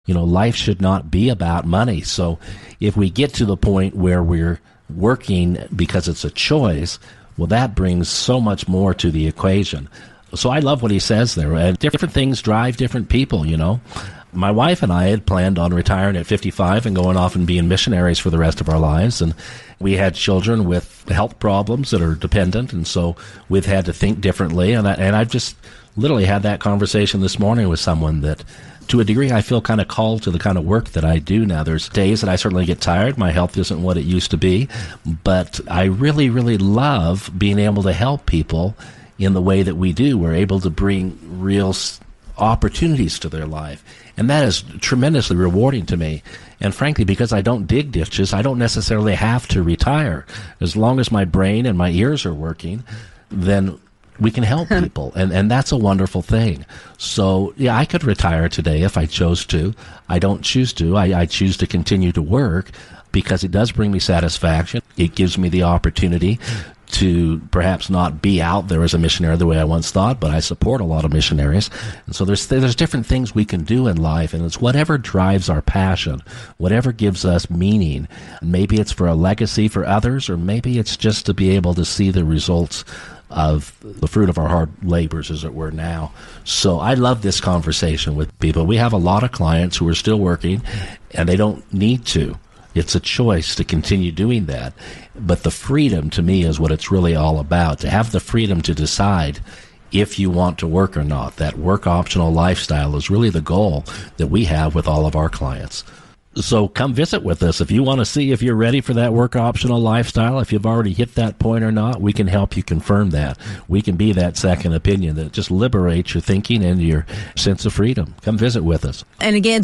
Life should not be about money. So if we get to the point where we're working because it's a choice, well, that brings so much more to the equation. So I love what he says there. And different things drive different people, My wife and I had planned on retiring at 55 and going off and being missionaries for the rest of our lives. And we had children with health problems that are dependent. And so we've had to think differently. And I've just literally had that conversation this morning with someone that, to a degree, I feel kind of called to the kind of work that I do now. There's days that I certainly get tired. My health isn't what it used to be. But I really, really love being able to help people in the way that we do. We're able to bring real opportunities to their life. And that is tremendously rewarding to me. And frankly, because I don't dig ditches, I don't necessarily have to retire. As long as my brain and my ears are working, then we can help people. And that's a wonderful thing. So, yeah, I could retire today if I chose to. I don't choose to. I choose to continue to work because it does bring me satisfaction. It gives me the opportunity to perhaps not be out there as a missionary the way I once thought, but I support a lot of missionaries. And so there's different things we can do in life, and it's whatever drives our passion, whatever gives us meaning. Maybe it's for a legacy for others, or maybe it's just to be able to see the results of the fruit of our hard labors, as it were, now. So I love this conversation with people. We have a lot of clients who are still working, and they don't need to. It's a choice to continue doing that. But the freedom, to me, is what it's really all about, to have the freedom to decide if you want to work or not. That work optional lifestyle is really the goal that we have with all of our clients. So come visit with us. If you want to see if you're ready for that work optional lifestyle, if you've already hit that point or not, we can help you confirm that. We can be that second opinion that just liberates your thinking and your sense of freedom. Come visit with us. And again,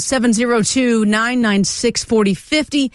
702-996-4050,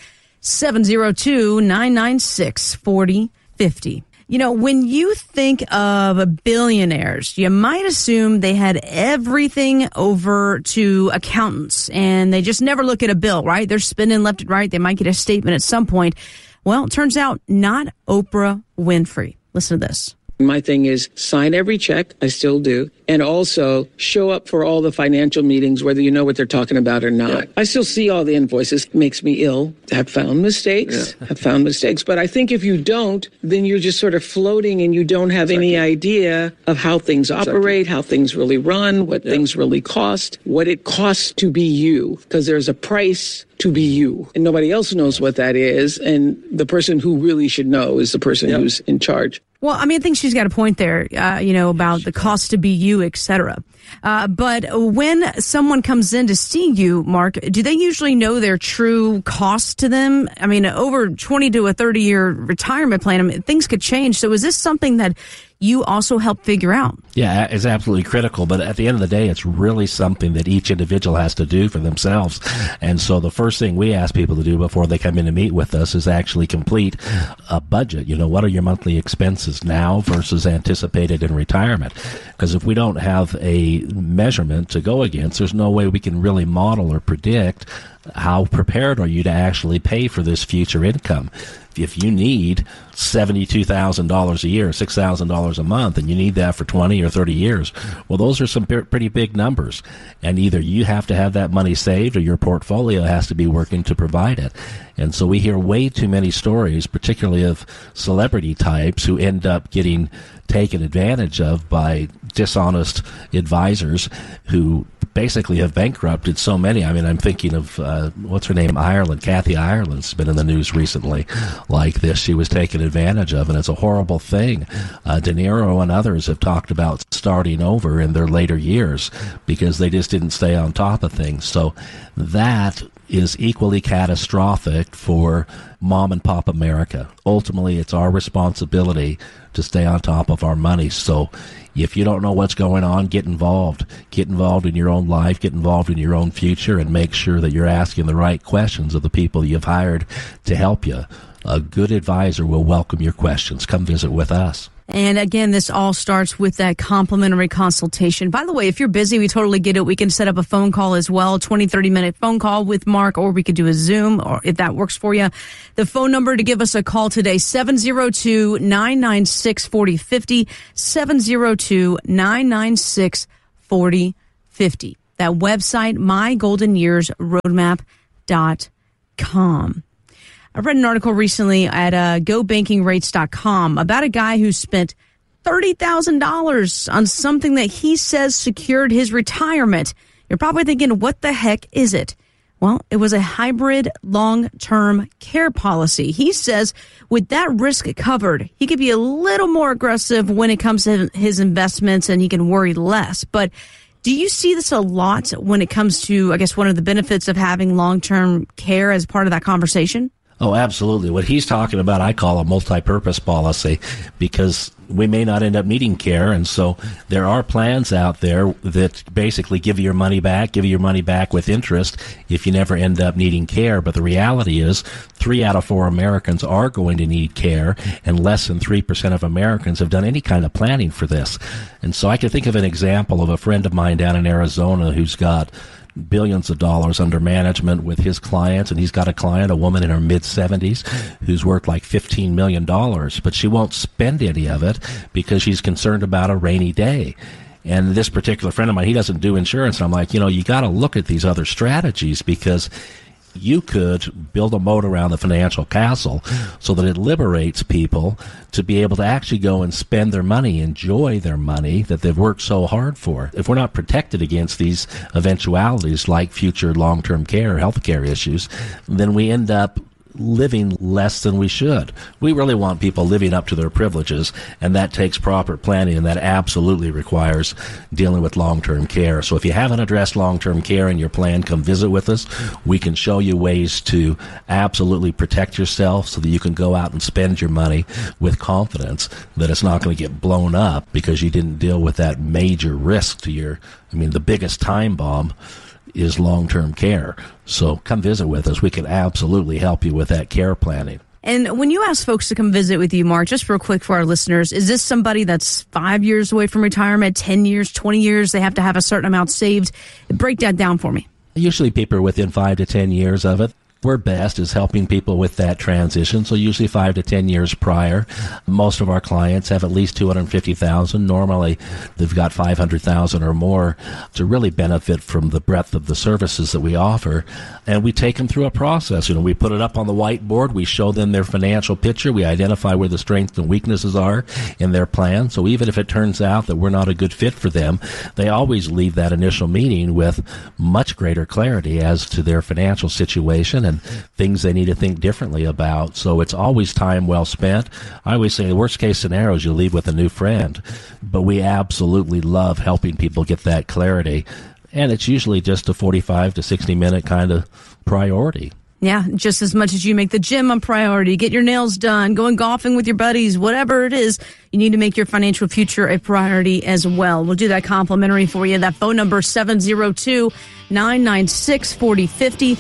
702-996-4050. When you think of billionaires, you might assume they had everything over to accountants and they just never look at a bill, right? They're spending left and right. They might get a statement at some point. Well, it turns out not Oprah Winfrey. Listen to this. My thing is sign every check. I still do. And also show up for all the financial meetings, whether you know what they're talking about or not. Yeah. I still see all the invoices. It makes me ill. Have found mistakes. But I think if you don't, then you're just sort of floating and you don't have any idea of how things operate, how things really run, what things really cost, what it costs to be you. Because there's a price to be you. And nobody else knows what that is. And the person who really should know is the person who's in charge. Well, I think she's got a point there, about the cost to be you, et cetera. But when someone comes in to see you, Mark, do they usually know their true cost to them? Over 20 to a 30-year retirement plan, things could change. So is this something that you also help figure out? Yeah, it's absolutely critical. But at the end of the day, it's really something that each individual has to do for themselves. And so the first thing we ask people to do before they come in to meet with us is actually complete a budget. What are your monthly expenses now versus anticipated in retirement? Because if we don't have a measurement to go against, there's no way we can really model or predict how prepared are you to actually pay for this future income. If you need $72,000 a year, $6,000 a month, and you need that for 20 or 30 years, well, those are some pretty big numbers. And either you have to have that money saved or your portfolio has to be working to provide it. And so we hear way too many stories, particularly of celebrity types who end up getting taken advantage of by dishonest advisors who basically have bankrupted so many. I'm thinking of, what's her name, Ireland. Kathy Ireland's been in the news recently like this. She was taken advantage of, and it's a horrible thing. De Niro and others have talked about starting over in their later years because they just didn't stay on top of things. So that is equally catastrophic for mom and pop America. Ultimately, it's our responsibility to stay on top of our money. So if you don't know what's going on, get involved. Get involved in your own life, get involved in your own future, and make sure that you're asking the right questions of the people you've hired to help you. A good advisor will welcome your questions. Come visit with us. And again, this all starts with that complimentary consultation. By the way, if you're busy, we totally get it. We can set up a phone call as well, 20, 30-minute phone call with Mark, or we could do a Zoom, or if that works for you. The phone number to give us a call today, 702-996-4050, 702-996-4050. That website, mygoldenyearsroadmap.com. I read an article recently at gobankingrates.com about a guy who spent $30,000 on something that he says secured his retirement. You're probably thinking, what the heck is it? Well, it was a hybrid long-term care policy. He says with that risk covered, he could be a little more aggressive when it comes to his investments and he can worry less. But do you see this a lot when it comes to, I guess, one of the benefits of having long-term care as part of that conversation? Oh, absolutely. What he's talking about, I call a multi-purpose policy, because we may not end up needing care. And so there are plans out there that basically give you your money back with interest if you never end up needing care. But the reality is 3 out of 4 Americans are going to need care, and less than 3% of Americans have done any kind of planning for this. And so I can think of an example of a friend of mine down in Arizona who's got billions of dollars under management with his clients, and he's got a client, a woman in her mid-70s, who's worth like $15 million, but she won't spend any of it because she's concerned about a rainy day. And this particular friend of mine, he doesn't do insurance, and I'm like, you got to look at these other strategies, because you could build a moat around the financial castle so that it liberates people to be able to actually go and spend their money, enjoy their money that they've worked so hard for. If we're not protected against these eventualities like future long-term care, healthcare issues, then we end up living less than we should. We really want people living up to their privileges, and that takes proper planning, and that absolutely requires dealing with long-term care. So if you haven't addressed long-term care in your plan, come visit with us. We can show you ways to absolutely protect yourself so that you can go out and spend your money with confidence that it's not going to get blown up because you didn't deal with that major risk to the biggest time bomb is long-term care. So come visit with us. We can absolutely help you with that care planning. And when you ask folks to come visit with you, Mark, just real quick for our listeners, is this somebody that's 5 years away from retirement, 10 years, 20 years? They have to have a certain amount saved. Break that down for me. Usually people are within 5 to 10 years of it. We're best is helping people with that transition. So usually 5 to 10 years prior. Most of our clients have at least $250,000. Normally they've got $500,000 or more to really benefit from the breadth of the services that we offer. And we take them through a process. We put it up on the whiteboard. We show them their financial picture. We identify where the strengths and weaknesses are in their plan. So even if it turns out that we're not a good fit for them, they always leave that initial meeting with much greater clarity as to their financial situation and things they need to think differently about. So it's always time well spent. I always say the worst case scenario is you leave with a new friend, but we absolutely love helping people get that clarity. And it's usually just a 45 to 60 minute kind of priority. Yeah, just as much as you make the gym a priority, get your nails done, going golfing with your buddies, whatever it is, you need to make your financial future a priority as well. We'll do that complimentary for you. That phone number, 702-996-4050,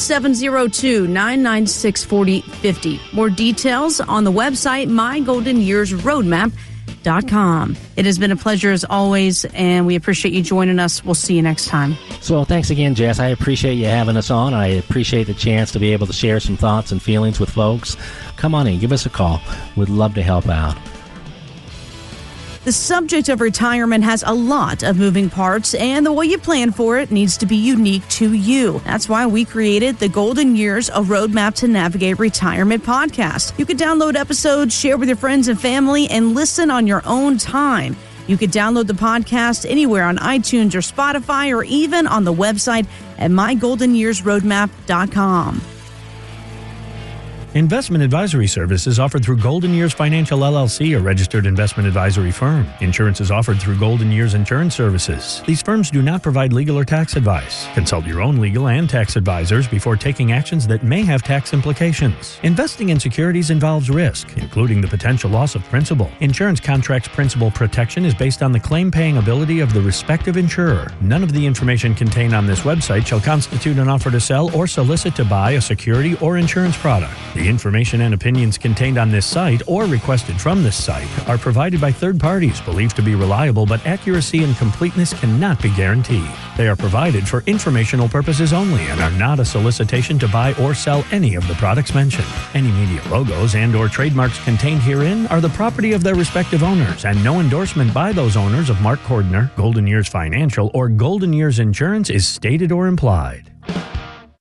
702-996-4050. More details on the website, mygoldenyearsroadmap.com. It has been a pleasure as always, and we appreciate you joining us. We'll see you next time. So thanks again, Jess. I appreciate you having us on. I appreciate the chance to be able to share some thoughts and feelings with folks. Come on in, give us a call. We'd love to help out. The subject of retirement has a lot of moving parts, and the way you plan for it needs to be unique to you. That's why we created the Golden Years, a Roadmap to Navigate Retirement podcast. You can download episodes, share with your friends and family, and listen on your own time. You can download the podcast anywhere on iTunes or Spotify, or even on the website at mygoldenyearsroadmap.com. Investment advisory service is offered through Golden Years Financial LLC, a registered investment advisory firm. Insurance is offered through Golden Years Insurance Services. These firms do not provide legal or tax advice. Consult your own legal and tax advisors before taking actions that may have tax implications. Investing in securities involves risk, including the potential loss of principal. Insurance contracts' principal protection is based on the claim-paying ability of the respective insurer. None of the information contained on this website shall constitute an offer to sell or solicit to buy a security or insurance product. The The information and opinions contained on this site or requested from this site are provided by third parties believed to be reliable, but accuracy and completeness cannot be guaranteed. They are provided for informational purposes only and are not a solicitation to buy or sell any of the products mentioned. Any media logos and or trademarks contained herein are the property of their respective owners, and no endorsement by those owners of Mark Cordner, Golden Years Financial, or Golden Years Insurance is stated or implied.